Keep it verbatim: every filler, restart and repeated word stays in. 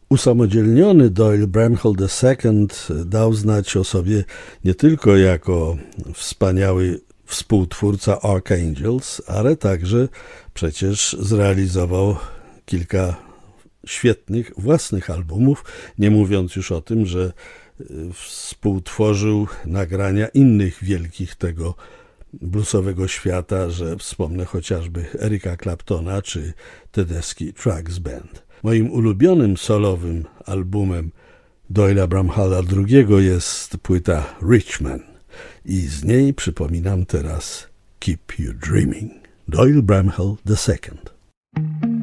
Usamodzielniony Doyle Bramhall the second dał znać o sobie nie tylko jako wspaniały współtwórca Archangels, ale także przecież zrealizował kilka świetnych własnych albumów, nie mówiąc już o tym, że współtworzył nagrania innych wielkich tego bluesowego świata, że wspomnę chociażby Erika Claptona czy Tedeschi Trucks Band. Moim ulubionym solowym albumem Doyle'a Bramhalla drugiego jest płyta Richman i z niej przypominam teraz Keep You Dreaming. Doyle Bramhall the second.